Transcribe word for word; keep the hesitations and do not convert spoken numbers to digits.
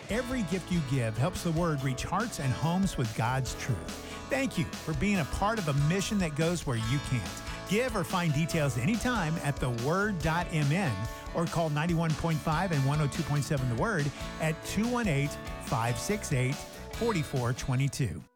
Every gift you give helps the Word reach hearts and homes with God's truth. Thank you for being a part of a mission that goes where you can't. Give or find details anytime at the word dot m n or call ninety-one point five and one oh two point seven The Word at two one eight, five six eight, four four two two.